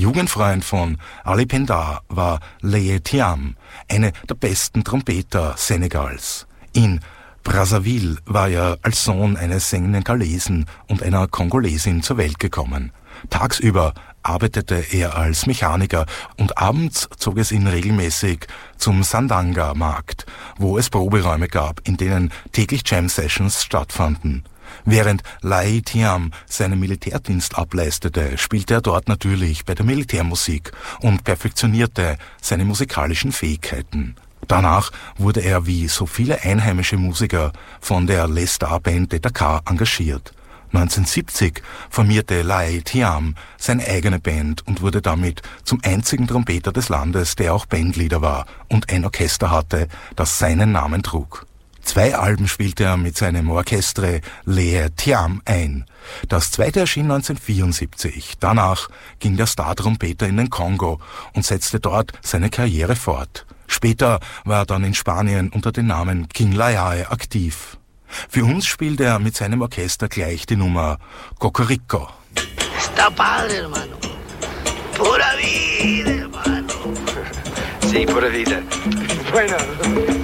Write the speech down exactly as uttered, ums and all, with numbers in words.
Jugendfreund von Ali Penda war Leye Thiam, eine der besten Trompeter Senegals. In Brazzaville war er als Sohn eines Senegalesen und einer Kongolesin zur Welt gekommen. Tagsüber arbeitete er als Mechaniker und abends zog es ihn regelmäßig zum Sandanga-Markt, wo es Proberäume gab, in denen täglich Jam-Sessions stattfanden. Während Leye Thiam seinen Militärdienst ableistete, spielte er dort natürlich bei der Militärmusik und perfektionierte seine musikalischen Fähigkeiten. Danach wurde er wie so viele einheimische Musiker von der Les Stars Band de Dakar engagiert. neunzehnhundertsiebzig formierte Leye Thiam seine eigene Band und wurde damit zum einzigen Trompeter des Landes, der auch Bandleader war und ein Orchester hatte, das seinen Namen trug. Zwei Alben spielte er mit seinem Orchestre Leye Thiam ein. Das zweite erschien neunzehnhundertvierundsiebzig. Danach ging der Star-Trompeter in den Kongo und setzte dort seine Karriere fort. Später war er dann in Spanien unter dem Namen King Layae aktiv. Für uns spielt er mit seinem Orchester gleich die Nummer Cocorico. Está padre, hermano. Pura vida, hermano. Sí, pura vida. Bueno.